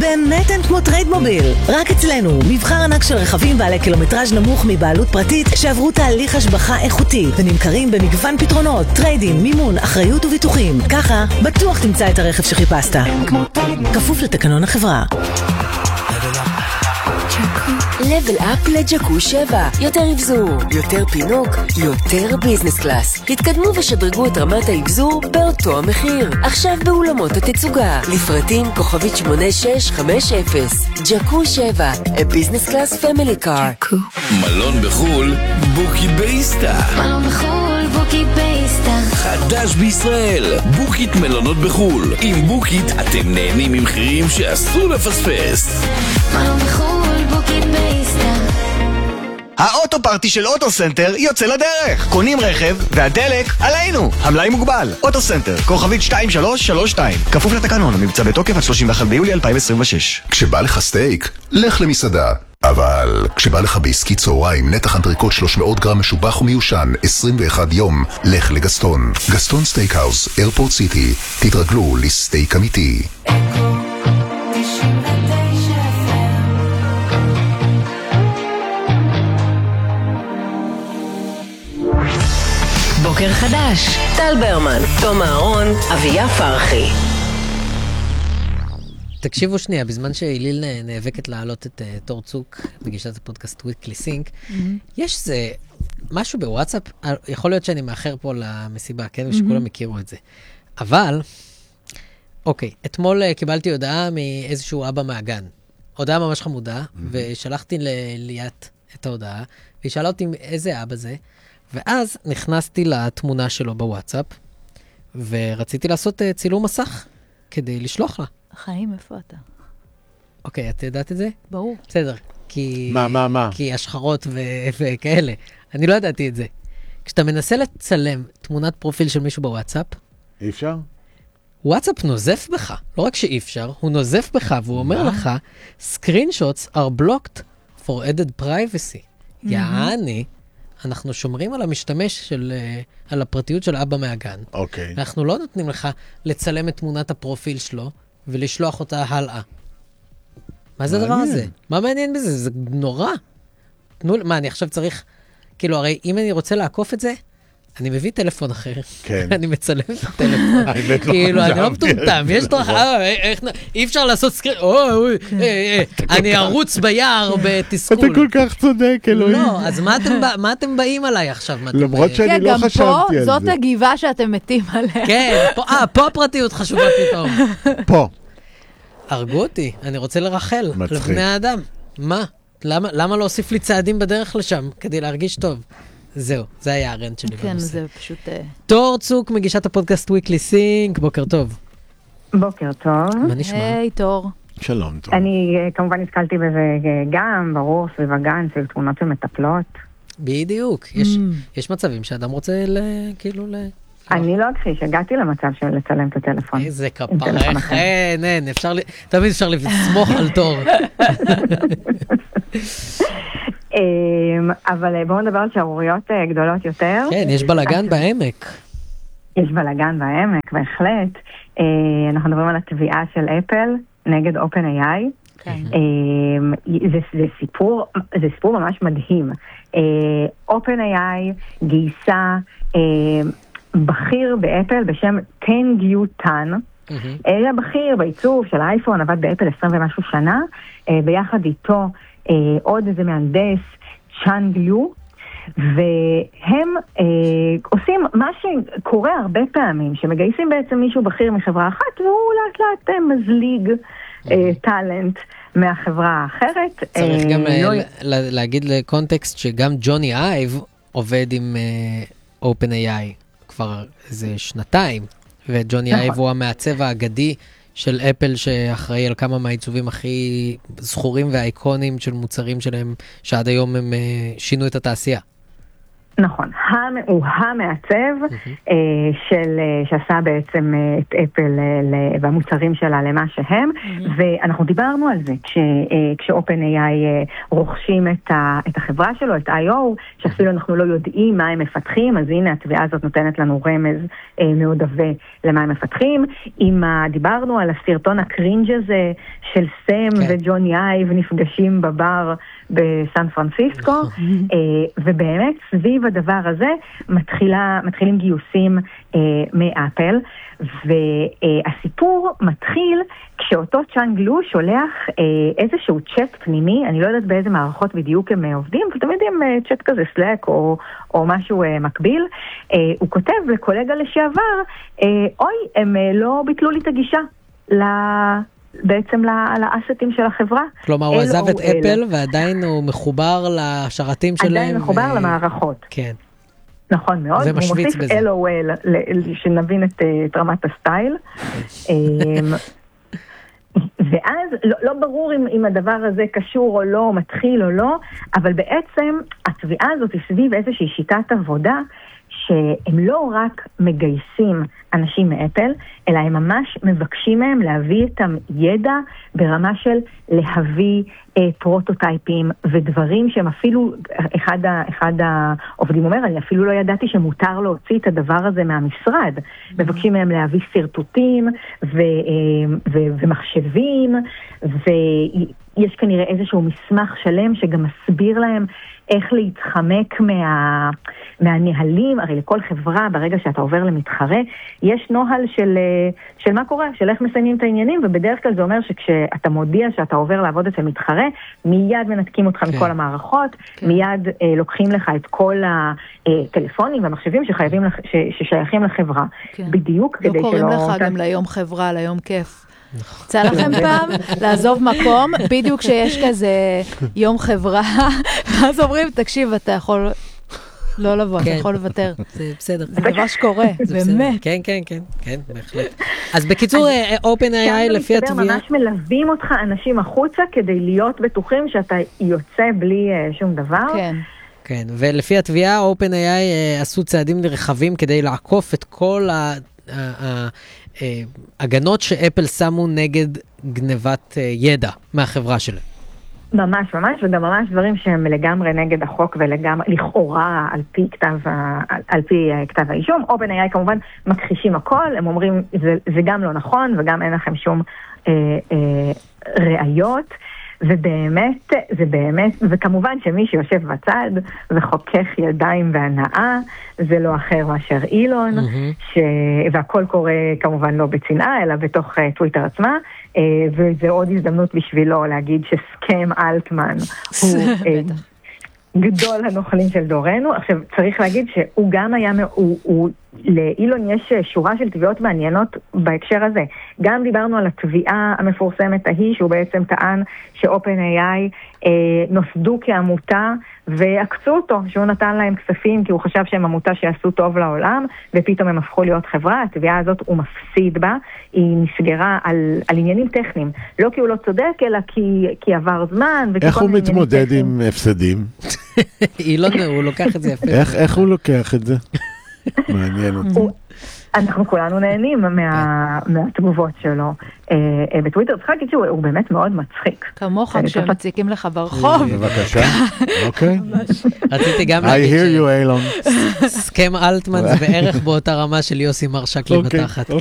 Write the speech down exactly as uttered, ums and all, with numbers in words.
באמת אין כמו טריידמוביל. רק אצלנו, מבחר ענק של רכבים בעלי קילומטראז' נמוך מבעלות פרטית שעברו תהליך השבחה איכותי ונמכרים במגוון פתרונות, טריידים, מימון, אחריות וביטוחים. ככה, בטוח תמצא את הרכב שחיפשת. כפוף לתקנון החברה. לבל אפ לג'קו שבע. יותר אבזור, יותר פינוק, יותר ביזנס קלאס. התקדמו ושדרגו את רמת האבזור באותו המחיר. עכשיו באולמות התצוגה. לפרטים כוכבית שמונה שש חמש אפס. ג'קו שבע, a business class family car. מלון בחול, בוקי בייסטה. מלון בחול, בוקי בייסטה. חדש בישראל, בוקית מלונות בחול. עם בוקית אתם נהנים ממחירים שאסור לפספס. מלון בחול, בוקי בייסטה. האוטו פארטי של אוטו סנטר יוצא לדרך. קונים רכב והדלק עלינו. המלאי מוגבל. אוטו סנטר, כוכבית שתיים שלוש שלוש שתיים. כפוף לתקנון, המבצע בתוקף עד שלושים ואחד ביולי אלפיים עשרים ושש. כשבא לך סטייק, לך למסעדה. אבל כשבא לך בעסקי צהריים, נתח אנטריקוט שלוש מאות גרם משובח ומיושן, עשרים ואחד יום, לך לגסטון. גסטון סטייקהאוס, איירפורט סיטי. תתרגלו לסטייק אמיתי. בוקר חדש, טל ברמן, תום אהרון, אביה פרחי. תקשיבו שנייה, בזמן שאיליל נאבקת להעלות את uh, תור צוק בגישת הפודקאסט וויקלי סינק, mm-hmm. יש זה משהו בוואטסאפ, יכול להיות שאני מאחר פה למסיבה, כן, ושכולם הכירו את זה. אבל, אוקיי, אתמול uh, קיבלתי הודעה מאיזשהו אבא מהגן. הודעה ממש חמודה, mm-hmm. ושלחתי לליאת את ההודעה, והיא שאלה אותי איזה אבא זה, ואז נכנסתי לתמונה שלו בוואטסאפ, ורציתי לעשות uh, צילום מסך כדי לשלוח לה. חיים, איפה אתה? אוקיי, את יודעת את זה? ברור. בסדר, כי... מה, מה, מה? כי השחרות ו... וכאלה. אני לא ידעתי את זה. כשאתה מנסה לצלם תמונת פרופיל של מישהו בוואטסאפ... אי אפשר? וואטסאפ נוזף בך. לא רק שאי אפשר, הוא נוזף בך, והוא אומר לך, screenshots are blocked for added privacy. יעני, אנחנו שומרים על המשתמש של... על הפרטיות של אבא מהגן. אוקיי. אנחנו לא נותנים לך לצלם את תמונת הפרופיל שלו, ולשלוח אותה הלאה. מה זה הדבר הזה? מה מעניין בזה? זה נורא. תנו, מה, אני עכשיו צריך... כאילו, הרי אם אני רוצה לעקוף את זה, אני מביא טלפון אחר. כן. אני מצלם את הטלפון. כאילו, אני לא מטומטם. יש דרך... אי אפשר לעשות סקרין... אוי, אני ארוץ ביער בתסכול. אתה כל כך צודק, אלוהים. לא, אז מה אתם באים עליי עכשיו? למרות שאני לא חשבתי על זה. גם פה, זאת הגיבה שאתם מתים עליה. כן, פה הפרטיות חשובה פתאום. פה. הרגו אותי, אני רוצה לרחל, לבני האדם. מה? למה, למה לא הוסיף לי צעדים בדרך לשם, כדי להרגיש טוב? זהו, זה היה הרנט שלי. כן, זה פשוט... תור צוק, מגישת הפודקאסט וויקלי סינק, בוקר טוב. בוקר טוב. מה נשמע? היי, תור. שלום, תור. אני כמובן נתקלתי בזה גם, ברור, סביב הגן, של תמונות ומטפלות. בדיוק, יש, יש מצבים שאדם רוצה ל... כאילו ל... אני לא אכחיש, הגעתי למצב של לצלם את הטלפון. איזה כפרך, אין, אין, אפשר, תמיד אפשר לסמוך על תור. אבל בואו נדבר על שערוריות גדולות יותר. כן, יש בלגן בעמק. יש בלגן בעמק, בהחלט. אנחנו מדברים על התביעה של אפל נגד OpenAI. זה סיפור, זה סיפור ממש מדהים. OpenAI גייסה בכיר באפל בשם טנגיו טאן. היה בכיר בעיצוב של האייפון, עבד באפל עשרים ומשהו שנה, ביחד איתו עוד איזה מהנדס, צ'אנג ליו, והם עושים מה שקורה הרבה פעמים, שמגייסים בעצם מישהו בכיר מחברה אחת, והוא לאט לאט מזליג טלנט מהחברה האחרת. צריך גם להגיד לקונטקסט שגם ג'וני אייב עובד עם OpenAI כבר איזה שנתיים, וג'וני אייב הוא המעצב האגדי של אפל שאחראי על כמה מהעיצובים הכי זכורים והאיקונים של מוצרים שלהם, שעד היום הם שינו את התעשייה. נכון, הוא המעצב של, שעשה בעצם את אפל והמוצרים שלה למה שהם, ואנחנו דיברנו על זה כש-OpenAI רוכשים את החברה שלו, את איי או, שאפילו אנחנו לא יודעים מה הם מפתחים, אז הנה התביעה הזאת נותנת לנו רמז מאוד עבה למה הם מפתחים. אם דיברנו על הסרטון הקרינג' הזה של סם וג'ון יייב נפגשים בבר בסן פרנסיסקו, ובאמת סביב הדבר הזה מתחילה, מתחילים גיוסים אה, מאפל, והסיפור מתחיל כשאותו צ'אנג לו שולח אה, איזשהו צ'אט פנימי, אני לא יודעת באיזה מערכות בדיוק הם עובדים, אבל תמיד הם אה, צ'אט כזה סלק או, או משהו אה, מקביל, אה, הוא כותב לקולגה לשעבר, אה, אוי, הם אה, לא ביטלו לי את הגישה ל... בעצם לאסטים של החברה. כלומר, הוא עזב את אפל ועדיין הוא מחובר לשרתים שלהם. עדיין מחובר למערכות. כן. נכון מאוד. ומשוויץ בזה. אל או אל, שנבין את רמת הסטייל. ואז לא ברור אם הדבר הזה קשור או לא, מתחיל או לא, אבל בעצם התביעה הזאת היא סביב איזושהי שיטת עבודה, שהם לא רק מגייסים אנשים מאפל, אלא הם ממש מבקשים מהם להביא את הידע ברמה של להביא אה, פרוטוטייפים ודברים שהם אפילו, אחד, ה, אחד העובדים אומר, אני אפילו לא ידעתי שמותר להוציא את הדבר הזה מהמשרד. מבקשים מהם להביא סרטוטים ו, אה, ו, ומחשבים, ויש כנראה איזשהו מסמך שלם שגם מסביר להם איך להתחמק מה, מהנהלים. הרי לכל חברה, ברגע שאתה עובר למתחרה, יש נוהל של, של מה קורה, של איך מסיימים את העניינים, ובדרך כלל זה אומר שכשאתה מודיע שאתה עובר לעבוד אצל מתחרה, מיד מנתקים אותך כן. מכל המערכות, כן. מיד אה, לוקחים לך את כל הטלפונים והמחשבים שחייבים, לח, ש, ששייכים לחברה. כן. בדיוק לא כדי שלא... לא קוראים לך גם ליום חברה, ליום כיף. יצא לכם פעם לעזוב מקום, בדיוק שיש כזה יום חברה, ואז אומרים, תקשיב, אתה יכול לא לבוא, אתה יכול לוותר. זה בסדר. זה דבר שקורה, באמת. כן, כן, כן, כן, בהחלט. אז בקיצור, OpenAI לפי התביעה... ממש מלווים אותך אנשים החוצה כדי להיות בטוחים שאתה יוצא בלי שום דבר. כן. כן, ולפי התביעה, OpenAI עשו צעדים נרחבים כדי לעקוף את כל ה... הגנות שאפל שמו נגד גנבת ידע מהחברה שלהם. ממש, ממש, וגם ממש דברים שהם לגמרי נגד החוק ולגמרי, לכאורה על פי כתב, על, על פי כתב האישום. OpenAI כמובן מכחישים הכל, הם אומרים זה, זה גם לא נכון וגם אין לכם שום אה, אה, ראיות. ובאמת, זה באמת, וכמובן שמי שיושב בצד וחוכך ידיים והנאה, זה לא אחר מאשר אילון, mm-hmm. ש... והכל קורה כמובן לא בצנעה, אלא בתוך uh, טוויטר עצמה, uh, וזה עוד הזדמנות בשבילו להגיד שסקם אלטמן הוא uh, גדול הנוכלים של דורנו. עכשיו, צריך להגיד שהוא גם היה, הוא, הוא, לאילון יש שורה של תביעות מעניינות בהקשר הזה. גם דיברנו על התביעה המפורסמת ההיא, שהוא בעצם טען ש-OpenAI אה, נוסדו כעמותה ועקצו אותו, שהוא נתן להם כספים כי הוא חשב שהם עמותה שיעשו טוב לעולם, ופתאום הם הפכו להיות חברה. התביעה הזאת הוא מפסיד בה, היא נסגרה על, על עניינים טכניים. לא כי הוא לא צודק, אלא כי, כי עבר זמן. איך הוא מתמודד עם הפסדים? אילון, הוא לוקח את זה יפה. איך, איך הוא לוקח את זה? מעניין אותי. אנחנו כולנו נהנים מהתגובות שלו בטוויטר. צריך להגיד שהוא באמת מאוד מצחיק. כמוך כשמציקים לך ברחוב. בבקשה. אוקיי. רציתי גם להגיד ש... I hear you, אילון. סקם אלטמן זה בערך באותה רמה של יוסי מרשק לבטחת.